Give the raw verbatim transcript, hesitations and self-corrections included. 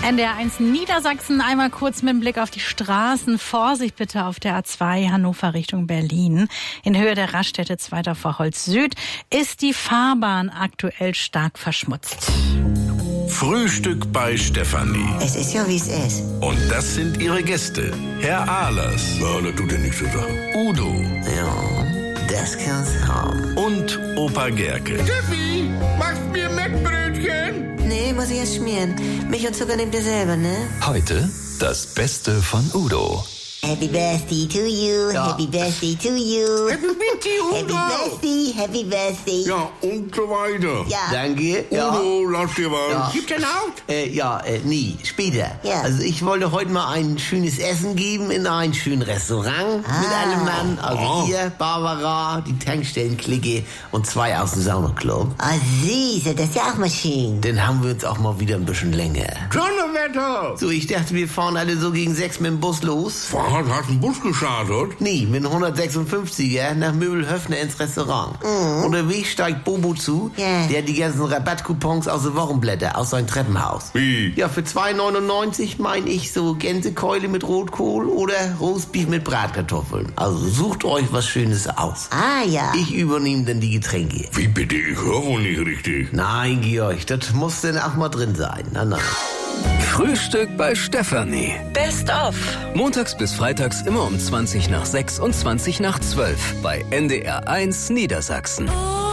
N D R eins Niedersachsen, einmal kurz mit dem Blick auf die Straßen. Vorsicht bitte auf der A zwei Hannover Richtung Berlin. In Höhe der Raststätte zweiter Vorholz Süd ist die Fahrbahn aktuell stark verschmutzt. Frühstück bei Stefanie. Es ist ja, wie es ist. Und das sind ihre Gäste. Herr Ahlers. Ja, das tut ja nichts zu sagen. Udo. Ja, das kann's haben. Und Opa Gerke. Steffi, machst mir Mettbrötchen? Nee, muss ich erst schmieren. Milch und Zucker nehmt ihr selber, ne? Heute das Beste von Udo. Happy birthday to you, Ja. happy birthday to you. Happy Birthday, Happy Udo. birthday, happy birthday. Ja, und so weiter. Ja. Danke. Ja. Udo, lass dir was. Ja. Gibt's denn auch? Äh, ja, äh, nie. Später. Ja. Also ich wollte heute mal ein schönes Essen geben in einem schönen Restaurant Ah. mit allem Mann. Also Oh. ihr, Barbara, die Tankstellenklicke und zwei aus dem Saunaclub. Ah, süß, das ist ja auch mal schön. Dann haben wir uns auch mal wieder ein bisschen länger. Donnerwetter. So, ich dachte, wir fahren alle so gegen sechs mit dem Bus los. Was, hast du einen Bus gestartet? Nee, mit dem hundertsechsundfünfziger nach Möbelhöfner ins Restaurant. Unterwegs steigt Bobo zu, Ja. der hat die ganzen Rabattcoupons aus den Wochenblätter aus seinem Treppenhaus. Wie? Ja, für zwei neunundneunzig meine ich so Gänsekeule mit Rotkohl oder Roastbeef mit Bratkartoffeln. Also sucht euch was Schönes aus. Ah, ja. Ich übernehme dann die Getränke. Wie bitte? Ich höre wohl nicht richtig. Nein, Georg, das muss dann auch mal drin sein. Na, na. Frühstück bei Stefanie. Best of. Montags bis freitags immer um zwanzig nach sechs und zwanzig nach zwölf bei N D R eins Niedersachsen.